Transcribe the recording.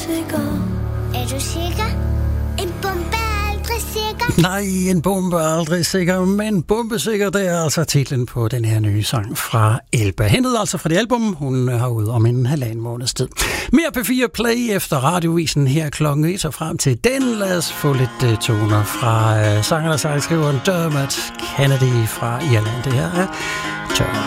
sikker. Er du sikker? En bombe er aldrig sikker. Nej, en bombe er aldrig sikker, men bombesikker, det er altså titlen på den her nye sang fra Elba. Hentet altså fra det album, hun har ude om en halvanden måneds tid. Mere P4 Play efter radiovisen her klokken 1 og frem til den. Lad os få lidt toner fra sangeren og sangskriveren Dermot Kennedy fra Irland. Det her er Turn.